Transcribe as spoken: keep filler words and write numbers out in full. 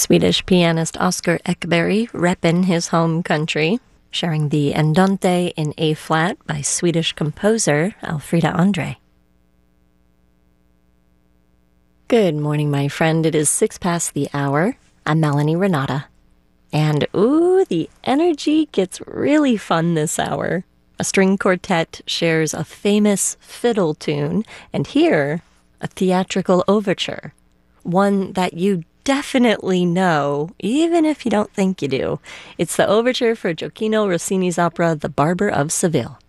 Swedish pianist Oscar Ekberg reppin' his home country, sharing the Andante in A-flat by Swedish composer Alfreda Andre. Good morning, my friend. It is six past the hour. I'm Melanie Renata. And ooh, the energy gets really fun this hour. A string quartet shares a famous fiddle tune, and here, a theatrical overture. One that you definitely know, even if you don't think you do. It's the overture for Gioachino Rossini's opera, The Barber of Seville.